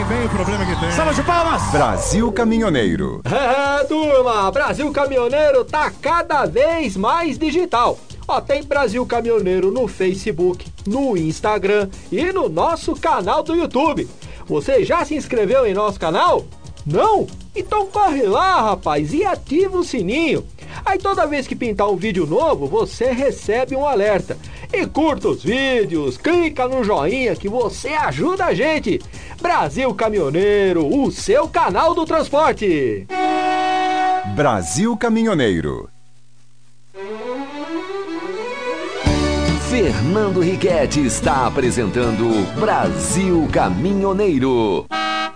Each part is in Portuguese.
bem o problema que tem. Salva de palmas! Brasil Caminhoneiro. Turma, Brasil Caminhoneiro tá cada vez mais digital. Ó, tem Brasil Caminhoneiro no Facebook, no Instagram e no nosso canal do YouTube. Você já se inscreveu em nosso canal? Não? Então corre lá, rapaz, e ativa o sininho. Aí toda vez que pintar um vídeo novo, você recebe um alerta. E curta os vídeos, clica no joinha que você ajuda a gente. Brasil Caminhoneiro, o seu canal do transporte. Brasil Caminhoneiro. Fernando Riquetti está apresentando Brasil Caminhoneiro.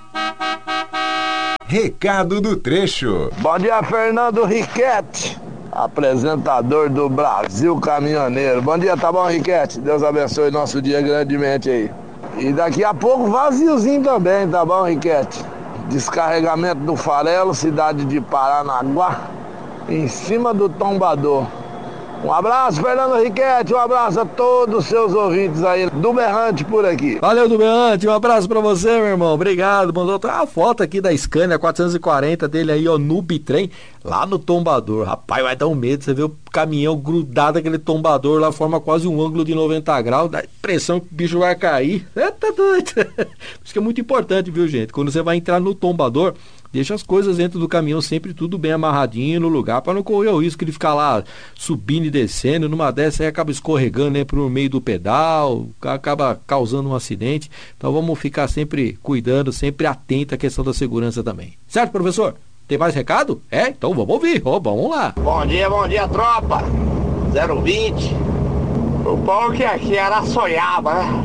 Recado do trecho. Bom dia, Fernando Riquetti, apresentador do Brasil Caminhoneiro. Bom dia, tá bom, Riquetti? Deus abençoe nosso dia grandemente aí. E daqui a pouco vaziozinho também, tá bom, Riquetti? Descarregamento do farelo, cidade de Paranaguá, em cima do tombador. Um abraço, Fernando Riquetti, um abraço a todos os seus ouvintes aí do Berrante por aqui. Valeu, do Berrante, um abraço pra você, meu irmão, obrigado. Mandou uma foto aqui da Scania 440 dele aí, ó, no bitrem, lá no tombador. Rapaz, vai dar um medo, você vê o caminhão grudado aquele tombador lá, forma quase um ângulo de 90 graus, dá impressão que o bicho vai cair. Tá doido. Isso que é muito importante, viu, gente? Quando você vai entrar no tombador, deixa as coisas dentro do caminhão sempre tudo bem amarradinho no lugar, para não correr o risco de ficar lá subindo e descendo. Numa dessas aí acaba escorregando, né, pro meio do pedal, acaba causando um acidente. Então vamos ficar sempre cuidando, sempre atento à questão da segurança também. Certo, professor? Tem mais recado? Então vamos ouvir. Vamos lá. Bom dia, tropa. 020. O bom que aqui era Sonhaba, né?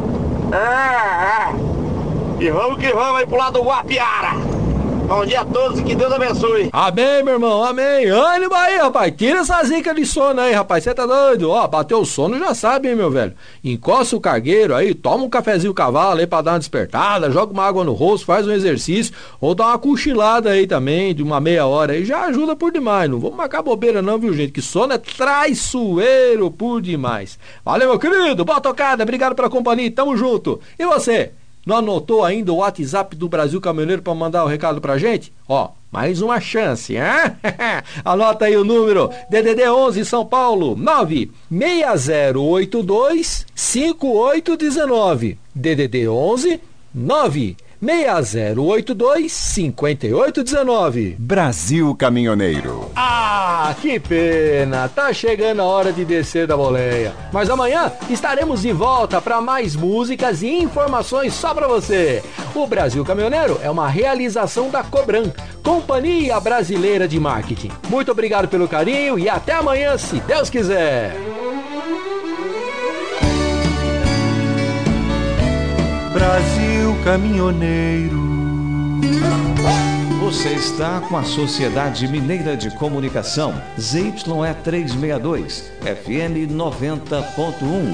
E vamos que vamos aí pro lado do Guapiara. Bom dia a todos e que Deus abençoe. Amém, meu irmão, amém. Ânimo aí, rapaz. Tira essa zica de sono aí, rapaz. Você tá doido? Ó, bateu o sono já sabe, hein, meu velho. Encosta o cargueiro aí, toma um cafezinho cavalo aí pra dar uma despertada, joga uma água no rosto, faz um exercício, ou dá uma cochilada aí também, de uma meia hora aí, já ajuda por demais. Não vamos marcar bobeira não, viu, gente? Que sono é traiçoeiro por demais. Valeu, meu querido. Boa tocada, obrigado pela companhia, tamo junto. E você? Não anotou ainda o WhatsApp do Brasil Caminhoneiro para mandar o recado pra gente? Ó, mais uma chance, hein? Anota aí o número, DDD 11 São Paulo, 960825819. DDD 11 960825819. Brasil Caminhoneiro. Ah, que pena! Tá chegando a hora de descer da boleia. Mas amanhã estaremos de volta para mais músicas e informações só para você. O Brasil Caminhoneiro é uma realização da Cobran, Companhia Brasileira de Marketing. Muito obrigado pelo carinho e até amanhã, se Deus quiser. Brasil Caminhoneiro. Você está com a Sociedade Mineira de Comunicação, ZYE 362, FM 90.1.